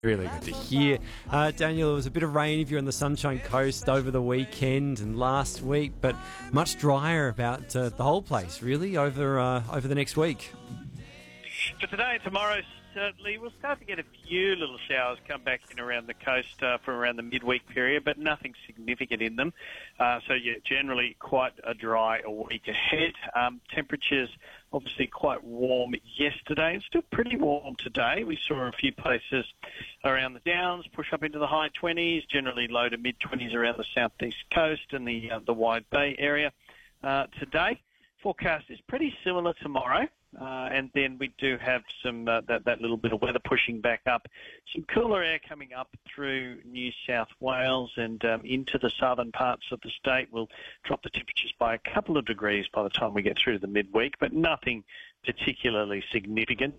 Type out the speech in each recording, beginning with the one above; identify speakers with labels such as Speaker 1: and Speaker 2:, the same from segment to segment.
Speaker 1: Really good to hear. Daniel, it was a bit of rain if you're on the Sunshine Coast over the weekend and last week, but much drier about the whole place, really, over the next week.
Speaker 2: For today and tomorrow, certainly, we'll start to get a few little showers come back in around the coast from around the midweek period, but nothing significant in them. Generally quite a dry week ahead. Temperatures obviously quite warm yesterday and still pretty warm today. We saw a few places around the Downs push up into the high 20s, generally low to mid 20s around the southeast coast and the Wide Bay area today. Forecast is pretty similar tomorrow. And then we do have some that little bit of weather pushing back up. Some cooler air coming up through New South Wales and into the southern parts of the state. Will drop the temperatures by a couple of degrees by the time we get through to the midweek, but nothing particularly significant.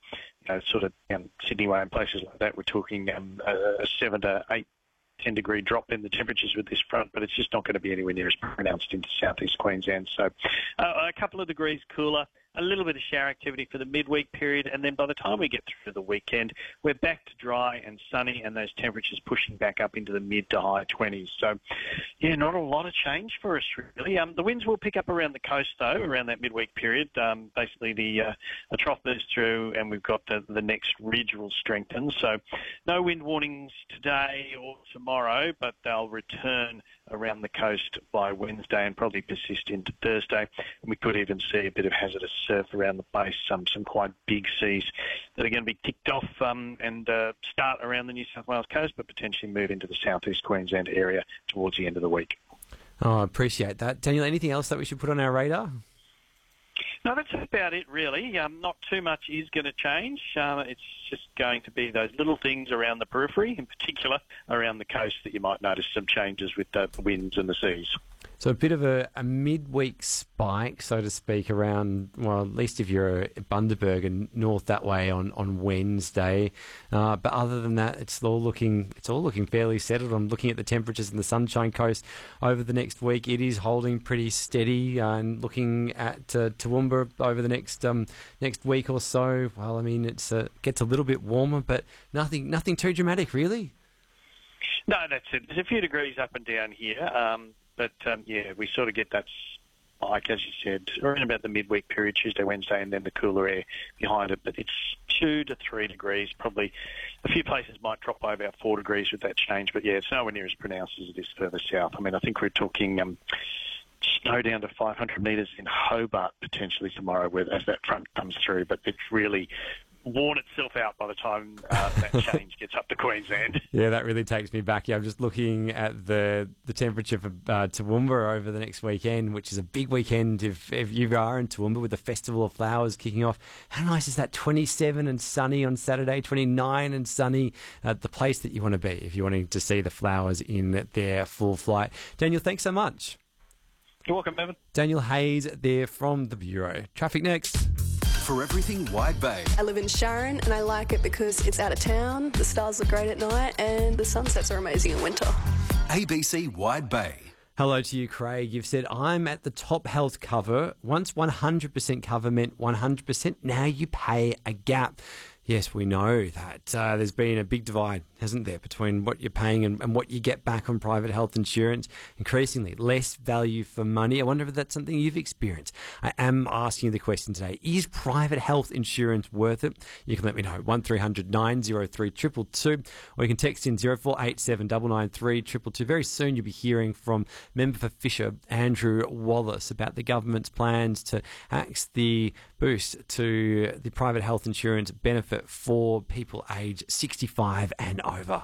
Speaker 2: Sydney way and places like that, we're talking a 7 to 8, 10 degree drop in the temperatures with this front, but it's just not going to be anywhere near as pronounced into southeast Queensland. So a couple of degrees cooler, a little bit of shower activity for the midweek period, and then by the time we get through the weekend, we're back to dry and sunny, and those temperatures pushing back up into the mid to high 20s. So, yeah, not a lot of change for us, really. The winds will pick up around the coast, though, around that midweek period. Basically, the trough moves through, and we've got the next ridge will strengthen. So, no wind warnings today or tomorrow, but they'll return around the coast by Wednesday and probably persist into Thursday. And we could even see a bit of hazardous surf around the base, some quite big seas that are going to be kicked off and start around the New South Wales coast, but potentially move into the southeast Queensland area towards the end of the week.
Speaker 1: Oh, I appreciate that. Daniel, anything else that we should put on our radar?
Speaker 2: No, that's about it, really. Not too much is going to change. It's just going to be those little things around the periphery, in particular around the coast, that you might notice some changes with the winds and the seas.
Speaker 1: So a bit of a midweek spike, so to speak, around, well, at least if you're at Bundaberg and north that way on Wednesday. But other than that, it's all looking fairly settled. I'm looking at the temperatures in the Sunshine Coast over the next week. It is holding pretty steady, and looking at Toowoomba over the next week or so. Well, I mean, it gets a little bit warmer, but nothing too dramatic, really.
Speaker 2: No, that's it. There's a few degrees up and down here. But we sort of get that spike, as you said, around about the midweek period, Tuesday, Wednesday, and then the cooler air behind it. But it's 2 to 3 degrees. Probably a few places might drop by about 4 degrees with that change. But, yeah, it's nowhere near as pronounced as it is further south. I mean, I think we're talking snow down to 500 metres in Hobart potentially tomorrow as that front comes through. But it's really worn itself out by the time that change gets up to Queensland.
Speaker 1: Yeah, that really takes me back. Yeah, I'm just looking at the temperature for Toowoomba over the next weekend, which is a big weekend if you are in Toowoomba with the Festival of Flowers kicking off. How nice is that? 27 and sunny on Saturday, 29 and sunny. The place that you want to be if you're wanting to see the flowers in their full flight. Daniel, thanks so much.
Speaker 2: You're welcome, Evan.
Speaker 1: Daniel Hayes there from the Bureau. Traffic next.
Speaker 3: For everything Wide Bay.
Speaker 4: I live in Sharon and I like it because it's out of town, the stars look great at night and the sunsets are amazing in winter.
Speaker 3: ABC Wide Bay.
Speaker 1: Hello to you, Craig. You've said, I'm at the top health cover. Once 100% cover meant 100%, now you pay a gap. Yes, we know that there's been a big divide, hasn't there, between what you're paying and what you get back on private health insurance. Increasingly, less value for money. I wonder if that's something you've experienced. I am asking you the question today. Is private health insurance worth it? You can let me know. 1300 903 222, or you can text in 0487 993 222. Very soon you'll be hearing from member for Fisher, Andrew Wallace, about the government's plans to axe the boost to the private health insurance benefit for people aged 65 and over.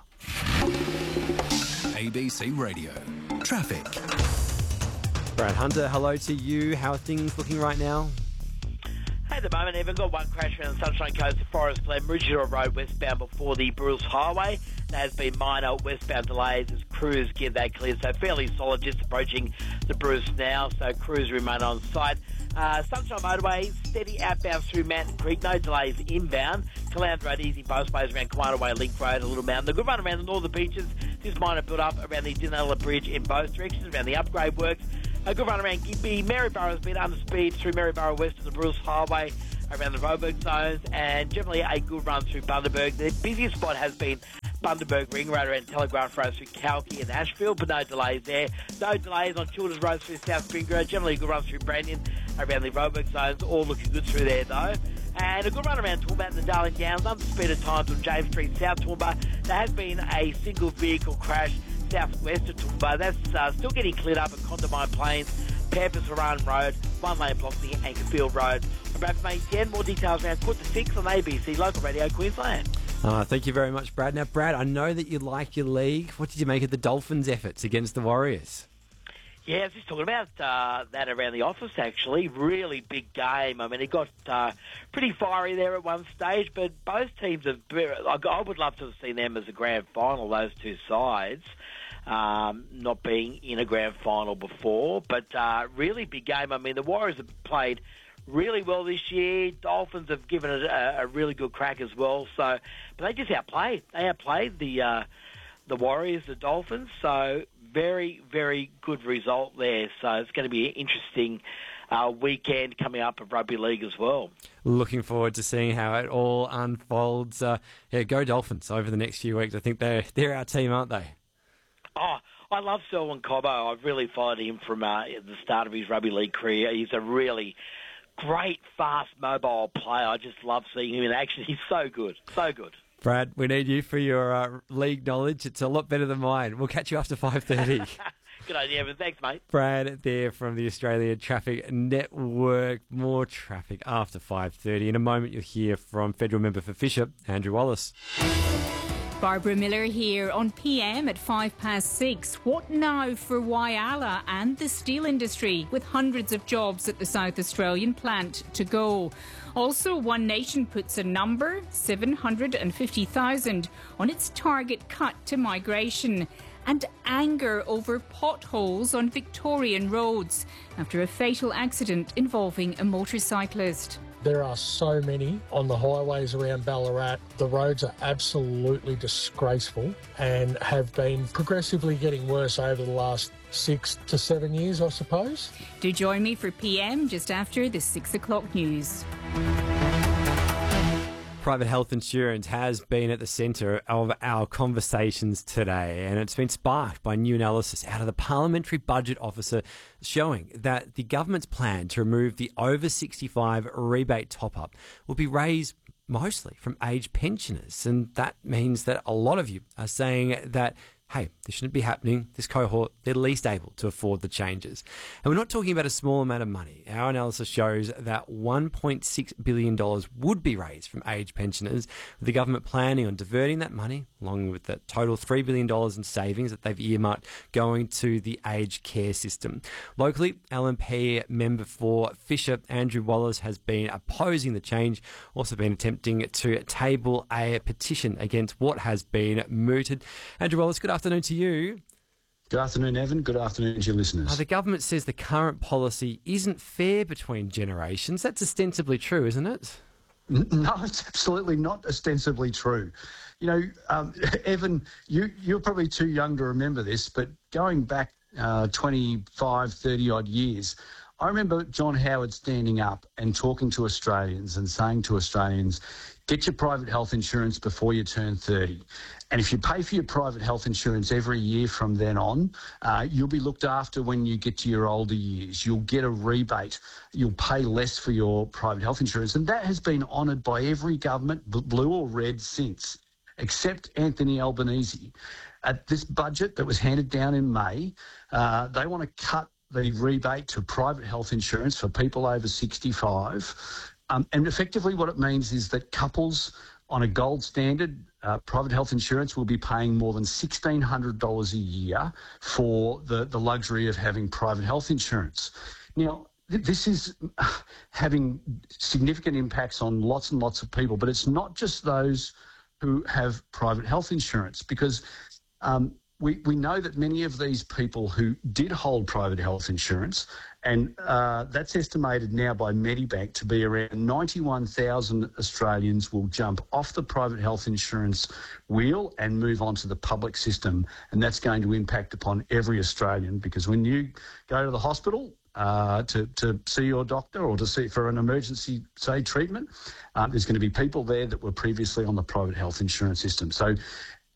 Speaker 3: ABC Radio. Traffic.
Speaker 1: Brad Hunter, hello to you. How are things looking right now?
Speaker 5: At the moment, Evan, got one crash around the Sunshine Coast of Forest Glen, Ridgedale Road westbound before the Bruce Highway. There has been minor westbound delays as crews get that cleared, so fairly solid, just approaching the Bruce now, so crews remain on site. Sunshine Motorway, steady outbound through Mountain Creek, no delays inbound. Caloundra Road, easy both ways around Kiwana Way, Link Road, a little mountain. The good run around the northern beaches, just minor build up around the Dinella Bridge in both directions, around the upgrade works. A good run around Gympie. Maryborough has been under speed through Maryborough West of the Bruce Highway. around the Roebuck zones, and generally a good run through Bundaberg. The busiest spot has been Bundaberg Ring Road around Telegraph Road through Kalki and Ashfield, but no delays there. No delays on Childers Road through South Springboro. Generally a good run through Brandon around the Roebuck zones, all looking good through there though. And a good run around Toowoomba and the Darling Downs. Under speed at times on James Street, South Toowoomba. There has been a single vehicle crash southwest of Toowoomba. That's still getting cleared up at Condamine Plains, Pampers Haran Road, One Lane blocks near Anchorfield Road. I'm Brad from ATN. More details around 4:06 on ABC Local Radio Queensland.
Speaker 1: Thank you very much, Brad. Now, Brad, I know that you like your league. What did you make of the Dolphins' efforts against the Warriors?
Speaker 5: Yeah, I was just talking about that around the office, actually. Really big game. I mean, it got pretty fiery there at one stage, but both teams have... I would love to have seen them as a grand final, those two sides, not being in a grand final before. But really big game. I mean, the Warriors have played really well this year. Dolphins have given it a really good crack as well. So, but they just outplayed. They outplayed the Warriors, the Dolphins. So very, very good result there. So it's going to be an interesting weekend coming up of rugby league as well.
Speaker 1: Looking forward to seeing how it all unfolds. Go Dolphins over the next few weeks. I think they're our team, aren't they?
Speaker 5: Oh, I love Selwyn Cobbo. I've really followed him from the start of his rugby league career. He's a really great, fast, mobile player. I just love seeing him in action. He's so good, so good.
Speaker 1: Brad, we need you for your league knowledge. It's a lot better than mine. We'll catch you after 5:30.
Speaker 5: Good idea, but thanks, mate.
Speaker 1: Brad there from the Australian Traffic Network. More traffic after 5:30. In a moment, you'll hear from Federal Member for Fisher, Andrew Wallace.
Speaker 6: Barbara Miller here on PM at 6:05. What now for Whyalla and the steel industry, with hundreds of jobs at the South Australian plant to go? Also, One Nation puts a number, 750,000, on its target cut to migration. And anger over potholes on Victorian roads after a fatal accident involving a motorcyclist.
Speaker 7: There are so many on the highways around Ballarat. The roads are absolutely disgraceful and have been progressively getting worse over the last 6 to 7 years, I suppose.
Speaker 6: Do join me for PM just after the 6 o'clock news.
Speaker 1: Private health insurance has been at the centre of our conversations today, and it's been sparked by new analysis out of the Parliamentary Budget Officer showing that the government's plan to remove the over 65 rebate top-up will be raised mostly from aged pensioners, and that means that a lot of you are saying that, hey, this shouldn't be happening. This cohort, they're least able to afford the changes. And we're not talking about a small amount of money. Our analysis shows that $1.6 billion would be raised from aged pensioners, with the government planning on diverting that money, along with the total $3 billion in savings that they've earmarked, going to the aged care system. Locally, LNP member for Fisher, Andrew Wallace, has been opposing the change, also been attempting to table a petition against what has been mooted. Andrew Wallace, good afternoon to you.
Speaker 8: Good afternoon, Evan. Good afternoon to your listeners.
Speaker 1: The government says the current policy isn't fair between generations. That's ostensibly true, isn't it?
Speaker 8: No, it's absolutely not ostensibly true. You know, Evan, you're probably too young to remember this, but going back 25, 30 odd years, I remember John Howard standing up and talking to Australians and saying to Australians, get your private health insurance before you turn 30. And if you pay for your private health insurance every year from then on, you'll be looked after when you get to your older years. You'll get a rebate. You'll pay less for your private health insurance. And that has been honoured by every government, blue or red, since, except Anthony Albanese. At this budget that was handed down in May, they want to cut the rebate to private health insurance for people over 65. And effectively what it means is that couples on a gold standard private health insurance will be paying more than $1,600 a year for the luxury of having private health insurance. Now, this is having significant impacts on lots and lots of people, but it's not just those who have private health insurance, because we know that many of these people who did hold private health insurance, and that's estimated now by Medibank to be around 91,000 Australians will jump off the private health insurance wheel and move on to the public system. And that's going to impact upon every Australian, because when you go to the hospital, to see your doctor or to see for an emergency, say, treatment. There's going to be people there that were previously on the private health insurance system. So